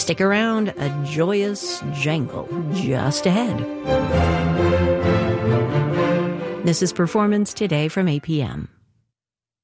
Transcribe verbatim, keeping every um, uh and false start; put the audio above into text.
Stick around, a joyous jangle just ahead. This is Performance Today from A P M.